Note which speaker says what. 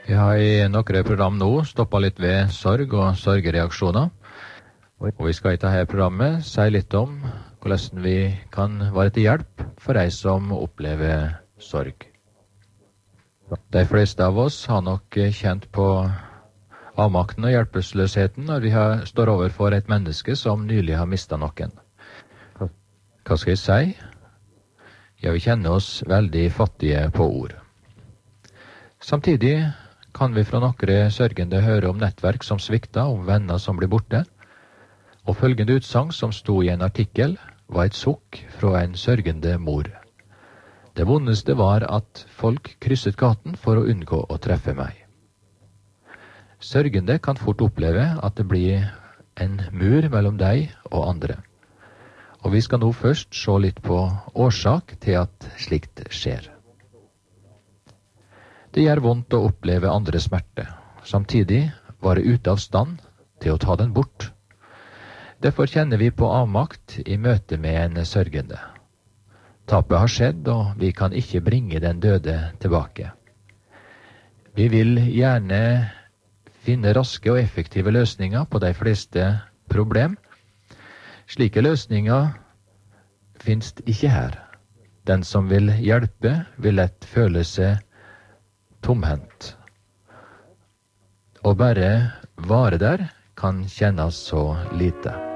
Speaker 1: Vi har i noen program nå stoppet litt ved sorg og sorgereaksjoner. Og vi skal i dette programmet si litt om hvordan vi kan være til hjelp for de som opplever sorg. De fleste av oss har nok kjent på avmakten og hjelpeløsheten når vi står overfor et menneske som nylig har mistet noen. Hva skal jeg si? Ja, vi kjenner oss veldig fattige på ord. Samtidig kan vi fra noen sørgende høre om nettverk som svikter, om venner som blir borte. Og følgende utsagn som sto i en artikkel, var et sukk fra en sørgende mor. Det vondeste var at folk krysset gaten for å unngå å treffe meg. Sørgende kan fort oppleve at det blir en mur mellom deg og andre. Og vi skal nå først se litt på årsak til at slikt skjer. Det gjør vondt å oppleve andres smerte, samtidig være ute av stand til å ta den bort. Derfor kjenner vi på avmakt i møte med en sørgende. Tapet har skjedd, og vi kan ikke bringe den døde tilbake. Vi vil gjerne finne raske og effektive løsninger på de fleste problem. Slike løsninger finnes ikke her. Den som vil hjelpe, vil lett føle seg tomhendt. Å bare være der kan kjennes så lite.